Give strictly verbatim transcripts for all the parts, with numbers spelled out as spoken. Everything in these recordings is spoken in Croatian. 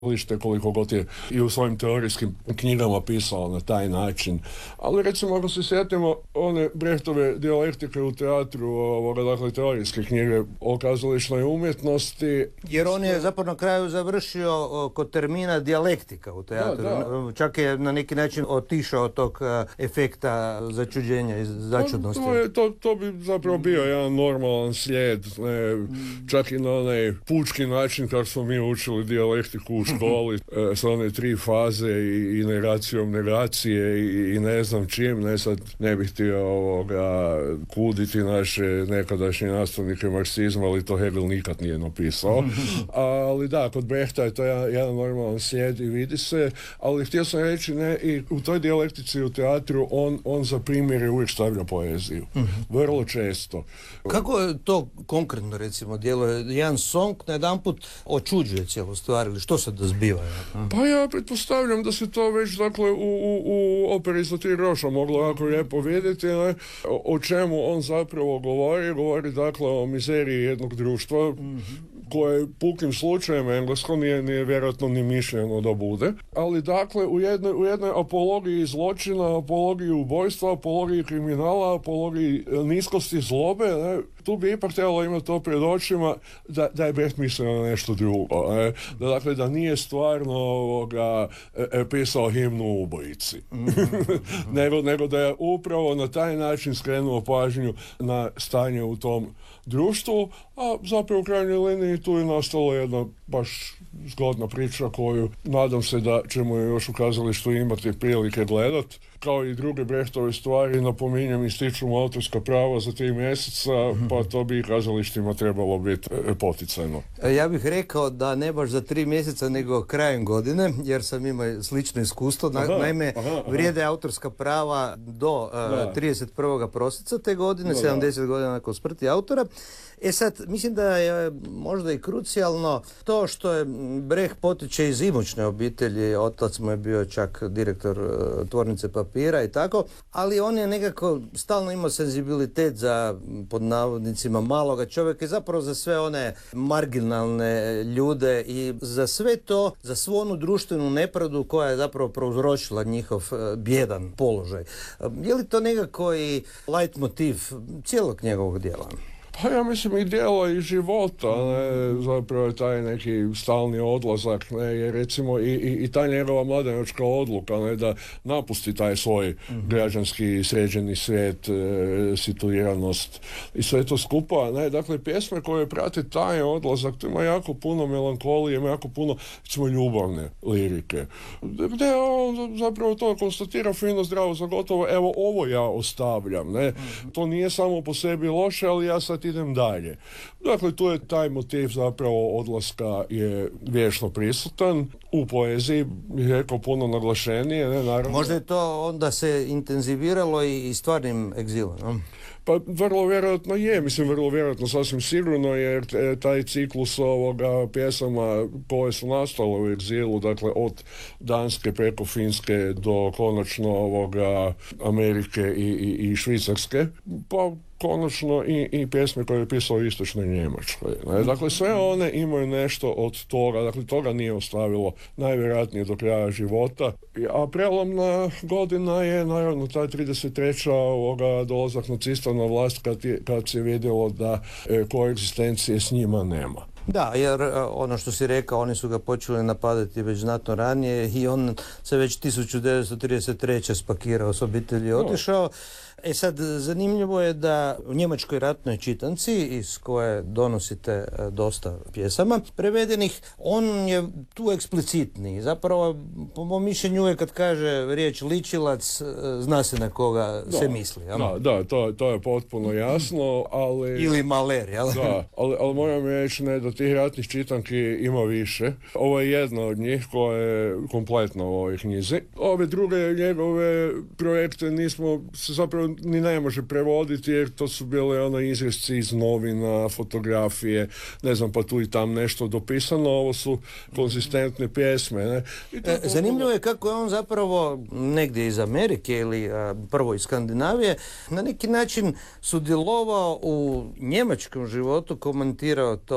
lište koliko god je i u svojim teorijskim knjigama pisao na taj način. Ali recimo ako se sjetimo one Brechtove dijalektike u teatru, ovoga, dakle teorijske knjige o kazališnoj umjetnosti. Jer on je zapravo na kraju završio kod termina dijalektika u teatru. Da, da. Čak je na neki način otišao od tog efekta začuđenja i začudnosti. To, to, to, to bi zapravo bio jedan normalan slijed, ne, čak i na onaj pučki način kako smo mi učili dijalektiku u školi, e, sa one tri faze i, i negacijom negacije i, i ne znam čim, ne sad ne bih htio ovoga kuditi naše nekadašnje nastavnike marksizma, ali to Hegel nikad nije napisao. Ali da, kod Brechta je to jedan, jedan normalan slijed i vidi se, ali htio sam reći, ne, i u toj dijalektici u teatru on, on za primjer je uvijek stavlja poeziju. Vrlo često. Kako je to konkretno, recimo, djeluje? Jedan song na jedan put očuđuje cijelu stvar, ili što se da zbiva? Ja? Pa ja pretpostavljam da se to već, dakle, u, u, u operi za tri groša moglo jako lijepo vidjeti, ne? O, o čemu on zapravo govori. Govori, dakle, o mizeriji jednog društva, mm-hmm. koje pukim slučajem engleskom nije, nije vjerojatno ni mišljeno da bude. Ali, dakle, u jednoj, u jednoj apologiji zločina, apologiji ubojstva, apologiji kriminala, apologiji niskosti zlobe, ne? Tu bi ipak trebalo imati to pred očima da, da je Brecht mislio na nešto drugo. Ne? Da, dakle, da nije stvarno ovoga, e, pisao himnu ubojici. Mm-hmm. nego, nego da je upravo na taj način skrenuo pažnju na stanje u tom društvu, a zapravo u krajnjoj liniji tu je nastala jedna baš zgodna priča koju nadam se da ćemo još u kazalištu imati prilike gledat. Kao i druge Brechtove stvari, napominjem, ističu mu autorska prava za tri mjeseca, mm-hmm. pa to bi i kazalištima trebalo biti poticajno. Ja bih rekao da ne baš za tri mjeseca, nego krajem godine, jer sam imao slično iskustvo. Na, aha, naime, aha, aha. vrijede autorska prava do uh, trideset prvog prosinca te godine, no, sedamdeset godina nakon smrti autora. E sad, mislim da je možda i krucijalno to što je Brecht potiče iz imućne obitelji, otac mu je bio čak direktor uh, tvornice papira i tako, ali on je nekako stalno imao senzibilitet za, pod navodnicima, maloga čovjeka i zapravo za sve one marginalne ljude i za sve to, za svu onu društvenu nepravdu koja je zapravo prouzročila njihov uh, bjedan položaj. Uh, je li to nekako i leitmotiv cijelog njegovog djela? Pa ja mislim i djela i života, ne, zapravo je taj neki stalni odlazak, ne, jer recimo i, i, i ta njegova mladenačka odluka, ne, da napusti taj svoj mm-hmm. građanski sređeni svijet, e, situiranost i sve to skupa, ne, dakle pjesme koje prate taj odlazak, to ima jako puno melankolije, ima jako puno, recimo, ljubavne lirike, gdje on zapravo to konstatira fino, zdravo, za gotovo, evo ovo ja ostavljam, ne, mm-hmm. to nije samo po sebi loše, ali ja sad idem dalje. Dakle, tu je taj motiv zapravo odlaska je vječno prisutan. U poeziji bih rekao puno naglašenije. Ne, naravno. Možda je to onda se intenziviralo i stvarnim egzilom, no? Pa vrlo vjerojatno je, mislim vrlo vjerojatno sasvim sigurno, jer taj ciklus ovoga pjesama koje su nastale u egzilu, dakle od Danske preko Finske do konačno ovoga Amerike i, i, i Švicarske, pa konačno i, i pjesme koje je pisao u istočnoj Njemačkoj. Ne? Dakle, sve one imaju nešto od toga, dakle, toga nije ostavilo najvjerojatnije do kraja života. A prelomna godina je, naravno, ta trideset treća ovoga dolazak nacista na vlast kad, je, kad se vidjelo da e, koegzistencije s njima nema. Da, jer ono što si rekao, oni su ga počeli napadati već znatno ranije i on se već tisuću devetsto trideset treće spakirao s obitelji i otišao. E sad, zanimljivo je da u Njemačkoj ratnoj čitanci, iz koje donosite dosta pjesama prevedenih, on je tu eksplicitniji. Zapravo, po mom mišljenju, uvijek kad kaže riječ ličilac, zna se na koga da, se misli. Ja? Da, da, to, to je potpuno jasno, ali... Ili maler, jel? Da, ali, ali moram reći, ne, da tih ratnih čitanki ima više. Ovo je jedna od njih koja je kompletna u ovoj knjizi. Ove druge njegove projekte nismo se zapravo ni ne može prevoditi, jer to su bile ono izresci iz novina, fotografije, ne znam, pa tu i tam nešto dopisano. Ovo su konzistentne pjesme. Ne? I to e, zanimljivo je kako je on zapravo negdje iz Amerike ili a, prvo iz Skandinavije na neki način sudjelovao u njemačkom životu, komentirao to odlaganje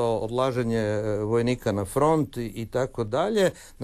odlaženje vojnika na front i, i tako dalje.